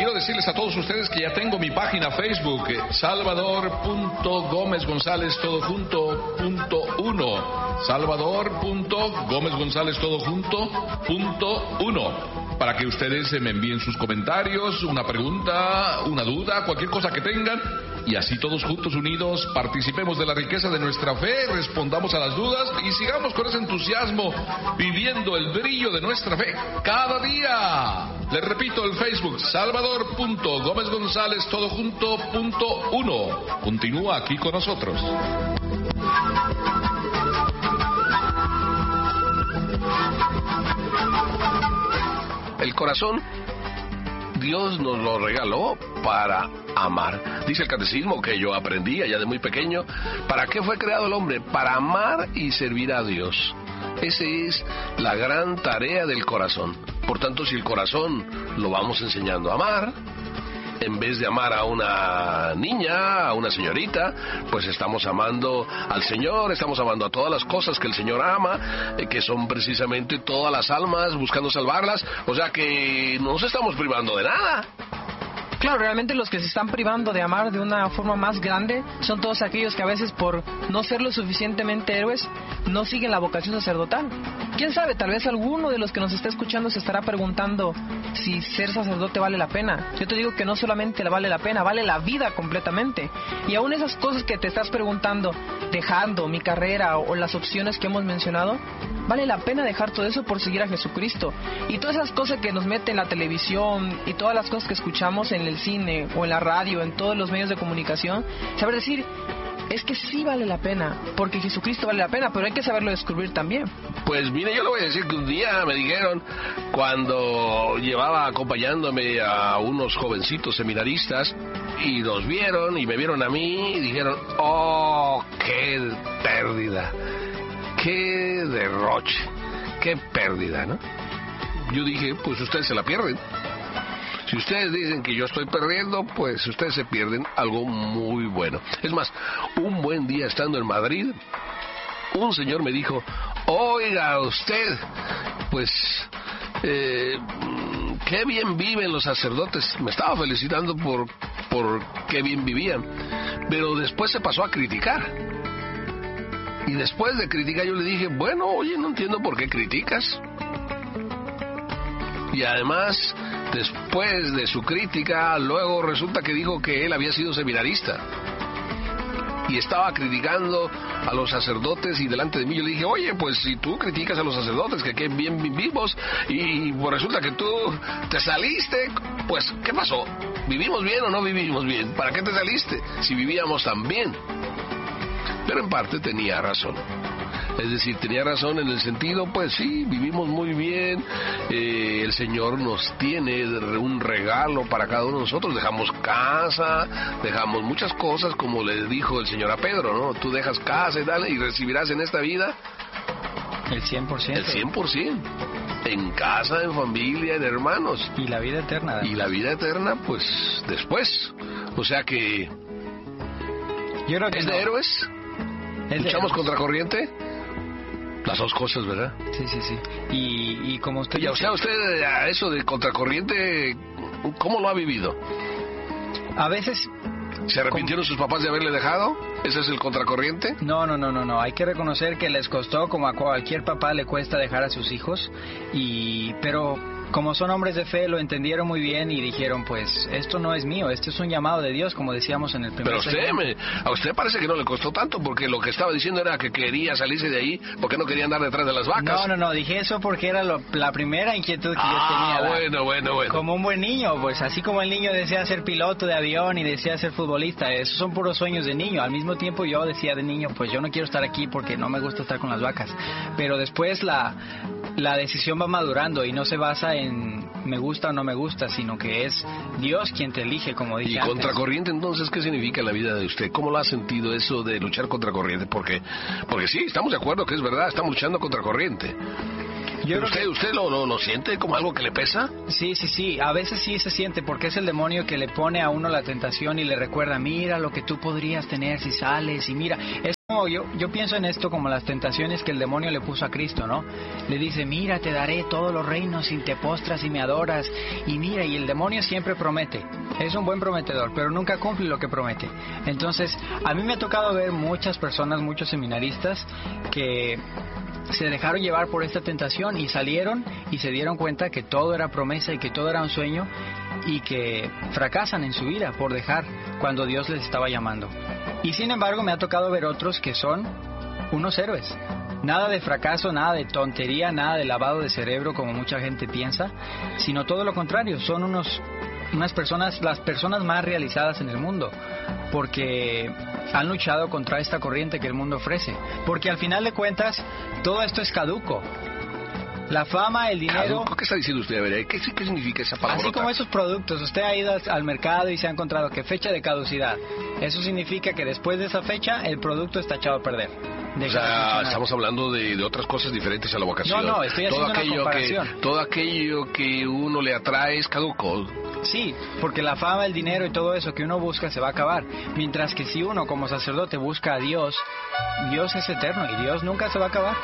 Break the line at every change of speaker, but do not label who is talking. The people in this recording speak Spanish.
quiero decirles a todos ustedes que ya tengo mi página Facebook, Salvador.Gómez-González todo junto, .1. Salvador.Gómez-González todo junto, .1. Para que ustedes me envíen sus comentarios, una pregunta, una duda, cualquier cosa que tengan, y así todos juntos unidos participemos de la riqueza de nuestra fe, respondamos a las dudas y sigamos con ese entusiasmo viviendo el brillo de nuestra fe cada día. Les repito, el Facebook, Salvador.Gómez-González todo junto, .1. Continúa aquí con nosotros.
El corazón, Dios nos lo regaló para amar. Dice el catecismo que yo aprendí allá de muy pequeño. ¿Para qué fue creado el hombre? Para amar y servir a Dios. Esa es la gran tarea del corazón. Por tanto, si el corazón lo vamos enseñando a amar, en vez de amar a una niña, a una señorita, pues estamos amando al Señor, estamos amando a todas las cosas que el Señor ama, que son precisamente todas las almas, buscando salvarlas, o sea que no nos estamos privando de nada.
Claro, realmente los que se están privando de amar de una forma más grande son todos aquellos que a veces por no ser lo suficientemente héroes no siguen la vocación sacerdotal. ¿Quién sabe? Tal vez alguno de los que nos está escuchando se estará preguntando si ser sacerdote vale la pena. Yo te digo que no solamente vale la pena, vale la vida completamente. Y aún esas cosas que te estás preguntando, dejando mi carrera o las opciones que hemos mencionado, vale la pena dejar todo eso por seguir a Jesucristo. Y todas esas cosas que nos mete en la televisión y todas las cosas que escuchamos en el cine o en la radio, en todos los medios de comunicación, saber decir, es que sí vale la pena, porque Jesucristo vale la pena, pero hay que saberlo descubrir también.
Pues mire, yo le voy a decir que un día me dijeron, cuando llevaba acompañándome a unos jovencitos seminaristas, y los vieron y me vieron a mí y dijeron, oh, qué pérdida, qué derroche, qué pérdida, ¿no? Yo dije, pues ustedes se la pierden. Si ustedes dicen que yo estoy perdiendo, pues ustedes se pierden algo muy bueno. Es más, un buen día estando en Madrid, un señor me dijo, oiga usted, pues, qué bien viven los sacerdotes. Me estaba felicitando por qué bien vivían. Pero después se pasó a criticar. Y después de criticar yo le dije, bueno, oye, no entiendo por qué criticas. Y además, después de su crítica, luego resulta que dijo que él había sido seminarista. Y estaba criticando a los sacerdotes y delante de mí yo le dije, oye, pues si tú criticas a los sacerdotes, que qué bien vivimos, y pues resulta que tú te saliste, pues ¿qué pasó? ¿Vivimos bien o no vivimos bien? ¿Para qué te saliste si vivíamos tan bien? Pero en parte tenía razón. Es decir, tenía razón en el sentido, pues sí, vivimos muy bien, el Señor nos tiene un regalo para cada uno de nosotros, dejamos casa, dejamos muchas cosas, como le dijo el Señor a Pedro, ¿no? Tú dejas casa y tal, y recibirás en esta vida
el 100%.
El 100%. En casa, en familia, en hermanos.
Y la vida eterna.
Además. Y la vida eterna, pues, después. O sea que...
Yo creo que
¿es
no.
de héroes? ¿Luchamos contra corriente? Las dos cosas, ¿verdad?
Sí, sí, sí. Y como usted...
Y usted a eso de contracorriente, ¿cómo lo ha vivido?
A veces...
¿Se arrepintieron sus papás de haberle dejado? ¿Ese es el contracorriente?
No. Hay que reconocer que les costó, como a cualquier papá le cuesta dejar a sus hijos, pero como son hombres de fe, lo entendieron muy bien y dijeron, pues, esto no es mío, esto es un llamado de Dios, como decíamos en el primer
Pero a usted parece que no le costó tanto, porque lo que estaba diciendo era que quería salirse de ahí, porque no quería andar detrás de las vacas.
No, dije eso porque era la primera inquietud que yo tenía.
Bueno.
Como un buen niño, pues así como el niño desea ser piloto de avión y desea ser futbolista, esos son puros sueños de niño. Al mismo tiempo yo decía de niño, pues yo no quiero estar aquí porque no me gusta estar con las vacas. Pero después la decisión va madurando y no se basa en me gusta o no me gusta, sino que es Dios quien te elige, como dije antes.
¿Y contracorriente entonces qué significa la vida de usted? ¿Cómo lo ha sentido eso de luchar contracorriente? Porque sí, estamos de acuerdo que es verdad, estamos luchando contracorriente. ¿Pero usted lo siente como algo que le pesa?
Sí, a veces sí se siente, porque es el demonio que le pone a uno la tentación y le recuerda, mira lo que tú podrías tener si sales, y mira, Yo pienso en esto como las tentaciones que el demonio le puso a Cristo, ¿no? Le dice, mira, te daré todos los reinos si te postras y me adoras. Y mira, y el demonio siempre promete. Es un buen prometedor, pero nunca cumple lo que promete. Entonces, a mí me ha tocado ver muchas personas, muchos seminaristas que se dejaron llevar por esta tentación y salieron y se dieron cuenta que todo era promesa y que todo era un sueño y que fracasan en su vida por dejar cuando Dios les estaba llamando. Y sin embargo me ha tocado ver otros que son unos héroes. Nada de fracaso, nada de tontería, nada de lavado de cerebro como mucha gente piensa, sino todo lo contrario, son unas personas, las personas más realizadas en el mundo, porque han luchado contra esta corriente que el mundo ofrece. Porque al final de cuentas, todo esto es caduco. La fama, el dinero...
¿Qué está diciendo usted? A ver, ¿qué significa esa palabra?
Así como esos productos, usted ha ido al mercado y se ha encontrado que fecha de caducidad. Eso significa que después de esa fecha, el producto está echado a perder.
O sea, estamos hablando de otras cosas diferentes a la vocación.
No, estoy haciendo una comparación.
Todo aquello que uno le atrae es caduco.
Sí, porque la fama, el dinero y todo eso que uno busca se va a acabar. Mientras que si uno como sacerdote busca a Dios, Dios es eterno y Dios nunca se va a acabar.